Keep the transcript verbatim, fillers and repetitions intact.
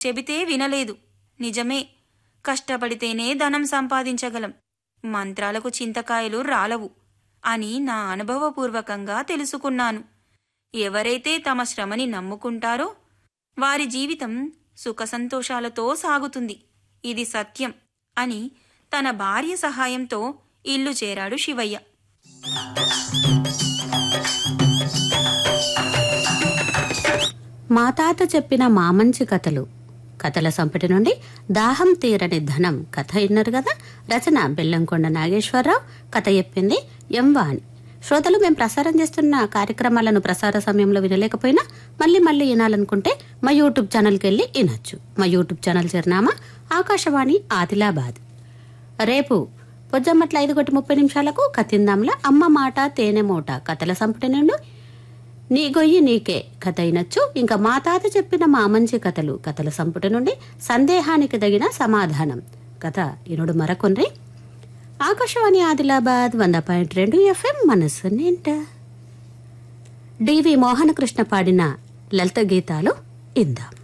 చెబితే వినలేదు. నిజమే, కష్టపడితేనే ధనం సంపాదించగలం, మంత్రాలకు చింతకాయలు రాలవు అని నా అనుభవపూర్వకంగా తెలుసుకున్నాను. ఎవరైతే తమ శ్రమని నమ్ముకుంటారో వారి జీవితం సుఖసంతోషాలతో సాగుతుంది. ఇది సత్యం అని తన భార్య సహాయంతో ఇల్లు చేరాడు శివయ్య. మా తాత చెప్పిన మామంచి కథలు కథల సంపుటి నుండి దాహం తీరని ధనం కథ విన్నారు కదా. రచన బెల్లంకొండ నాగేశ్వరరావు, కథ చెప్పింది ఎం వాణి. శ్రోతలు, మేము ప్రసారం చేస్తున్న కార్యక్రమాలను ప్రసార సమయంలో వినలేకపోయినా మళ్ళీ మళ్ళీ వినాలనుకుంటే మా యూట్యూబ్ ఛానల్కి వెళ్ళి వినొచ్చు. మా యూట్యూబ్ ఛానల్ చిరునామా ఆకాశవాణి ఆదిలాబాద్. రేపు పొజ్జమ్మట్ల ఐదు గంటల ముప్పై నిమిషాలకు కతిందాంల అమ్మ మాట తేనె మూట కథల సంపుటి నుండి నీ గొయ్యి నీకే కథ అయినచ్చు. ఇంకా మా తాత చెప్పిన మా మంచి కథలు కథల సంపుటి నుండి సందేహానికి తగిన సమాధానం కథ ఇనుడు మరకొండ్రి. ఆకాశవాణి ఆదిలాబాద్ వంద పాయింట్ రెండు ఎఫ్ఎం మనసు నిండా. డివి మోహనకృష్ణ పాడిన లలిత గీతాలు ఇందాం.